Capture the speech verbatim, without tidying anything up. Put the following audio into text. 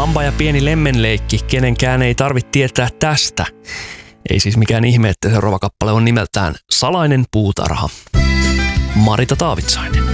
Bamba ja pieni lemmenleikki, kenenkään ei tarvitse tietää tästä. Ei siis mikään ihme, että seuraava kappale on nimeltään Salainen puutarha. Marita Taavitsainen.